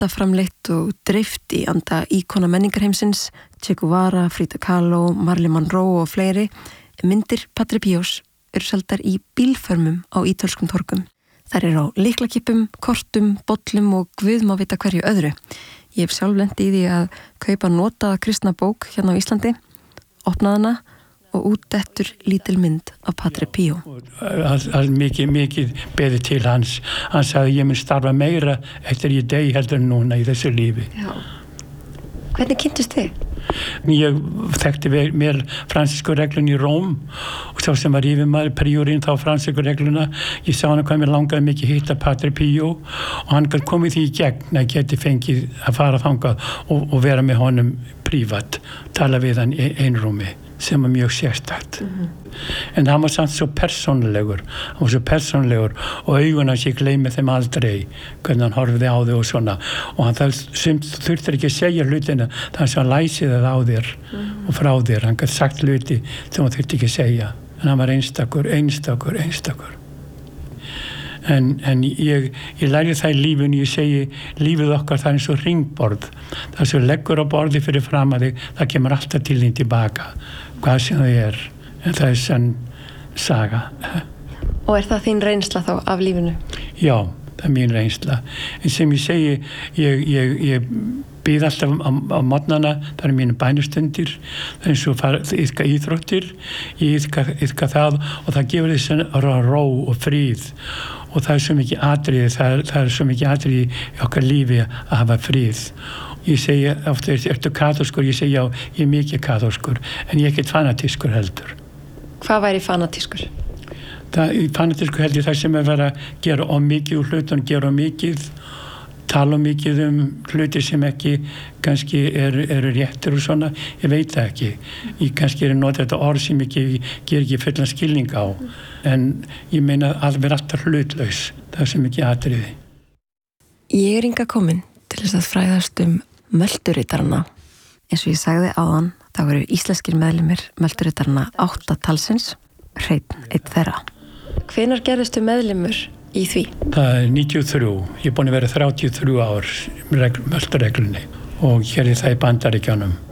framleitt og dreift í anda íkona menningarheimsins, Che Guevara, Frida Kahlo, Marilyn Monroe og fleiri. Myndir Padre Píos eru seldar í bílförmum á ítölskum torgum. Þær eru á lyklakippum, kortum, bollum og guð má vita hverju öðru. Ég hef sjálf lent í því að kaupa notaða kristna bók hérna á Íslandi, opnaði hana og út dettur lítil mynd af Padre Pío. Mikið beðið til hans. Hann sagði ég mun starfa meira eftir ég dey heldur núna í þessu lífi. Já. Hvernig kynntust þið? Ég þekkti mér fransísku reglun í Róm og sá sem var yfirmaður príorinn þá fransísku regluna. Ég sá hann hvað mér langaði mikið hitta Padre Pío og hann gæti komið því í gegn að geti fengið að fara þangað og vera með honum prívat, tala við hann í einrúmi sem var mjög sérstakt. En hann var samt svo persónulegur og augun hans ég gleymi þeim aldrei hvernig hann horfði á þau og svona og hann þurfti ekki að segja hlutina þannig að hann læsi það á þér og frá þér, hann gæti sagt hluti sem hann þurfti ekki að segja en hann var einstakur en ég læri það í lífinu, ég segi lífið okkar það er eins og hringborð það sem leggur á borði fyrir fram að þig það kemur alltaf til þín tilbaka hvað sem það er en það er sann saga. Og er það þín reynsla þá af lífinu? Já, það er mín reynsla en sem ég segi ég býð alltaf á morgnana það er mínu bænustundir það er eins og iðka íþróttir ég iðka það og það gefur þessi ró og fríð og það er svo mikið atriði það er svo mikið atriði í okkar lífi að hafa fríð ég segi ofta, ertu kaþólskur? Ég segi já, ég er mikið kaþólskur en ég er ekkert fanatískur heldur. Hvað væri fanatískur? Fanatískur heldur það sem er verið að gera of mikið úr hlutum, gera of mikið tala mikið hluti sem ekki kannski eru réttir og svona, ég veit það ekki ég kannski nota þetta orð sem ger ekki fullan skilning á en ég meina að vera alltaf hlutlaus það er sem ekki atriði. Ég er hingað komin til þess að fræðast Mölturiddarana. Eins og ég sagði áðan, þá eru íslenskir meðlimir Mölturiddarana 8 talsins, Hreinn einn þeirra. Hvenær gerðistu meðlimur í því? Það er 93. Ég er búin að vera 33 ár Möltureglunni og gerði það í Bandaríkjunum.